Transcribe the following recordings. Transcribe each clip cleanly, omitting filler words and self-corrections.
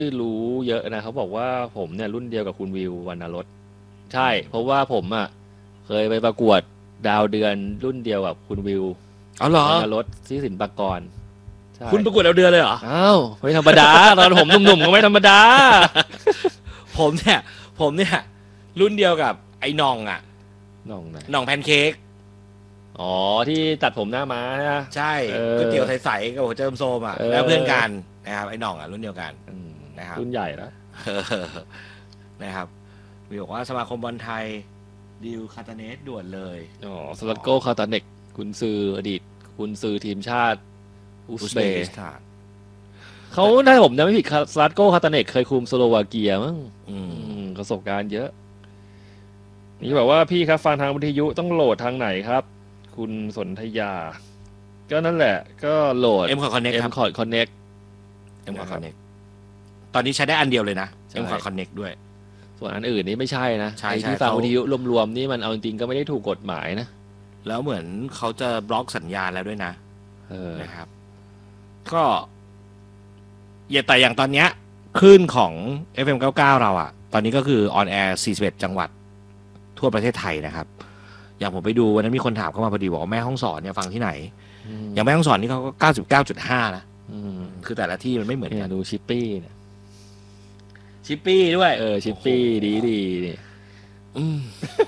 รู้เยอะนะเขาบอกว่าผมเนี่ยรุ่นเดียวกับคุณวิววรรณรสใช่เพราะว่าผมอ่ะเคยไปประกวดดาวเดือนรุ่นเดียวกับคุณวิวอ๋อเหรอวรรณรสที่ศิลปากรใช่คุณประกวดเอาเดือนเลยเหรออ้าวไม่ธรรมดาตอนผมหนุ่มๆก็ไม่ธรรมดาผมเนี่ยผมเนี่ยรุ่นเดียวกับไอ้น่องอ่ะน้องไหนน่องแพนเค้กอ๋อที่ตัดผมหน้าม้านะใช่เอก๋วยเตี๋ยวอใสๆกับหัวเจิมโซมอ่ะเอแล้วเพื่อนกันอนะครับไอ้น่องอ่ะรุ่นเดียวกันอืมนะครับรุ่นใหญ่แล้วนะครับมีบอกว่าสมาคมบอลไทยดิวคาตาเนสด่วนเลยอ๋อสอ๋อลัตโกคาตาเนกกุนซืออดีตกุนซือทีมชาติอุอุซเบกิซเบย์สถานเขาถ้าผมจำไม่ผิดสลัตโกคาตาเนกเคยคุมสโลวาเกียมั้งอืมประสบการณ์เยอะ นี่แบบว่าพี่ครับฟังทางวิทยุต้องโหลดทางไหนครับ คุณสนธยา ก็นั่นแหละ ก็โหลดเอ็มคอร์คอนเน็ก M ครับ Code Connect เอ็มคอนะครับร์คอนเน็กตอนนี้ใช้ได้อันเดียวเลยนะใช่เอ็มคอร์คอนเน็กด้วยส่วนอันอื่นนี่ไม่ใช่นะใช่ไอ้ใช่ที่ฟังเขาวิทยุรวมๆนี่มันเอาจริงๆก็ไม่ได้ถูกกฎหมายนะแล้วเหมือนเขาจะบล็อกสัญญาณแล้วด้วยนะเออนะครับก็แต่อย่างตอนเนี้ยคลื่นของ FM99 เราอ่ะตอนนี้ก็คือออนแอร์41จังหวัดทั่วประเทศไทยนะครับอย่างผมไปดูวันนั้นมีคนถามเข้ามาพอดีบอกว่าแม่ฮ่องสอนเนี่ยฟังที่ไหนอืมอย่างแม่ฮ่องสอนนี่เขาก็99.5นะอืมคือแต่ละที่มันไม่เหมือนเนี่ยกันดูชิปปี้เนี่ยชิปปี้ด้วยชิปโอ้โหปี้ดีนี่อืม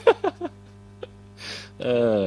เออ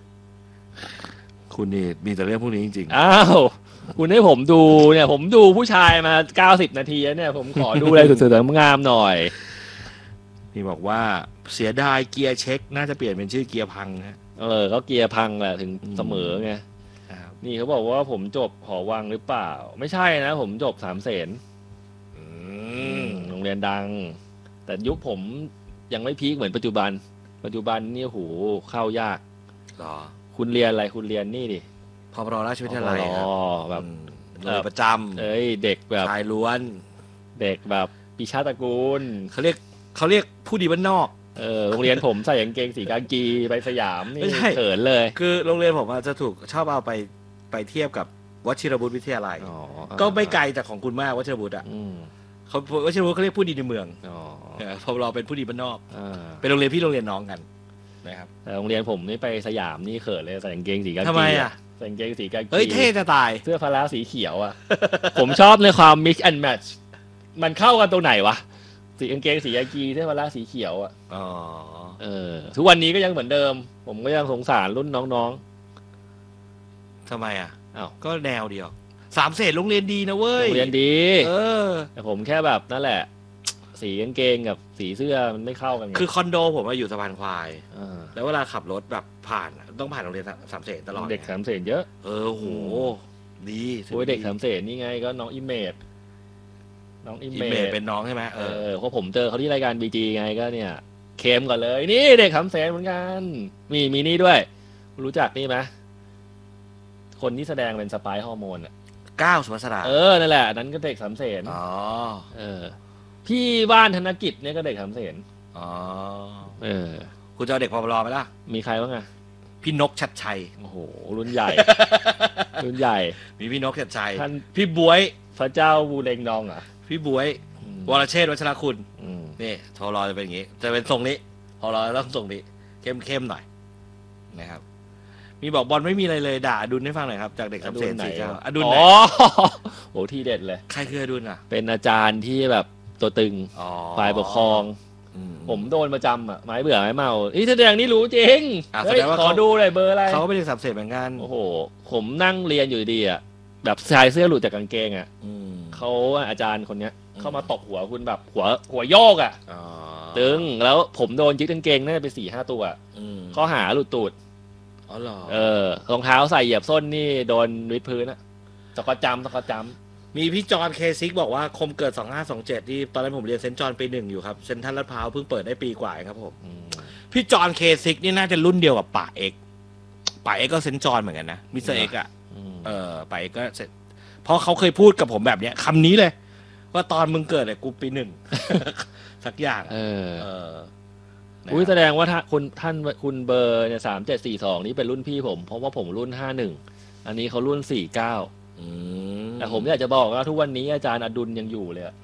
คุณนี่มีแต่เรื่องพวกนี้จริงอ้าวคุณให้ผมดูเนี่ยผมดูผู้ชายมา90นาทีแล้วเนี่ยผมขอดูอะไรสวยๆงามๆหน่อยๆนี่บอกว่าเสียดายเกียร์เช็คน่าจะเปลี่ยนเป็นชื่อเกียร์พังนะเขาเกียร์พังแหละถึงอืมเสมอไงครับนี่เขาบอกว่าผมจบหอวังหรือเปล่า ไม่ใช่นะผมจบ3 เสนอืมโรงเรียนดัง แต่ยุคผมยังไม่พีคเหมือนปัจจุบัน ปัจจุบันนี่โหเข้ายากหรอคุณเรียนอะไรคุณเรียนนี่ดิพปรราชวิทยาลัยอ๋อครับแบบอืมโรงเรียนประจเอ้ยเด็กแบำบชายล้วนเด็กแบบปีชาติตระกูลเขาเรียกผู้ดีบ้านนอกโรงเรียนผมใส่กางเกงสีกากีไปสยามนี่ไม่ใช่เขินเลยคือโรงเรียนผมจะถูกชอบเอาไปเทียบกับวชิรบุตรวิทยาลัยอ๋อก็ไม่ไกลจากของคุณมากวชิรบุตรอ่ะอืมเขาวชิรบุตรเขาเรียกผู้ดีในเมืองอ๋อพอเราเป็นผู้ดีบ้านนอกอ่าเป็นโรงเรียนพี่โรงเรียนน้องกันนะครับแต่โรงเรียนผมนี่ไปสยามนี่เขินเลยใส่กางเกงสีกากีทำไมอ่ะใส่กางเกงสีกากีเฮ้ยเท่จะตายเสื้อพละสีเขียวอ่ะ ผมชอบในความ mix and match มันเข้ากันตรงไหนวะสีกางเกงสีกากีเสื้อพละสีเขียวอ่ะอ๋อทุกวันนี้ก็ยังเหมือนเดิม ผมก็ยังสงสารรุ่นน้องทำไมอ่ะๆอ้าวก็แนวเดียวสามเศษโรงเรียนดีนะเว้ยโรงเรียนดีเออแต่ผมแค่แบบนั่นแหละ สีกางเกงกับสีเสื้อมันไม่เข้ากันไงคือคอนโดผมอยู่สะพานควายอ่าแล้วเวลาขับรถแบบผ่านต้องผ่านโรงเรียนสามเสนตลอดเด็กสามเสนเยอะโหดีโอ้ยเด็กสามเสนนี่ไงก็น้องอิเมจน้องอิอิเมเมจจเป็นน้องใช่ไหมเพราะผมเจอเขาที่รายการบีจีไงก็เนี่ยเคมก่อนเลยนี่เด็กขำแสนเหมือนกันมีนี่ด้วยรู้จักนี่ไหมคนที่แสดงเป็นสไปร์ฮอร์โมนอ่ะก้าวสุภัสสรานั่นแหละนั้นก็เด็กสามเสนอ๋อเออพี่บ้านธนกิจเนี่ยก็เด็กสามเสนอ๋อเออคุณจะเอาเด็กพปรไหมล่ะมีใครบ้างอะพี่นกชัดชัยโอ้โหรุ่นใหญ่ รุ่นใหญ่มีพี่นกชัดชัยท่านพี่บวยพระเจ้าบูเรงดองอ่ะพี่บวยวรเชษฐ์วัชรคุณนี่ทอรอจะเป็นอย่างนี้จะเป็นทรงนี้ทอรอต้องทรงนี้เข้มหน่อยนะครับมีบอกบอลไม่มีอะไรเลยด่าอดุลให้ฟังหน่อยครับจากเด็กสามเสนสี่เก้าอดุลไหนโหที่เด็ดเลยใครคืออดุลอ่ะเป็นอาจารย์ที่แบบตัวตึงฝ่ายปกครองผมโดนประจำอ่ะไม้เบื่อไม้เมาแสดงนี่รู้จริงแสดงว่าขอดูเลยเบอร์อะไรเขาก็เป็นเด็กสามเสนเหมือนกันโอ้โหผมนั่งเรียนอยู่ดีอ่ะแบบชายเสื้อหลุดจากกางเกงอ่ะเขาอาจารย์คนเนี้ยเข้ามาตบหัวคุณแบบหัวโยกอ่ะตึงแล้วผมโดนยึดกางเกงน่าจะไป4-5 ตัวข้อหาหลุดตูดอ๋อเหรอรองเท้าใส่เหยียบส้นนี่โดนวิดพื้นอ่ะสกอตจำมีพี่จอนเคซิกบอกว่าคมเกิด2527ที่ตอนนั้นผมเรียนเซนต์จอห์นปี 1อยู่ครับเซนทรัลลาดพร้าวเพิ่งเปิดได้ปีกว่าเองครับผมพี่จอนเคซิกนี่น่าจะรุ่นเดียวกับป่าเอกก็เซนต์จอห์นเหมือนกันนะมิสเตอร์เอกอ่ะป่าเอกก็เพราะเขาเคยพูดกับผมแบบเนี้ยคำนี้เลยว่าตอนมึงเกิดเนี่ยกูปี 1 สักอย่างอุ้ยแสดงว่าคุณเบอร์เนี่ย3742นี่เป็นรุ่นพี่ผมเพราะว่าผมรุ่น51อันนี้เขารุ่น49แต่ผมอยากจะบอกว่าทุกวันนี้อาจารย์อดุลยังอยู่เลย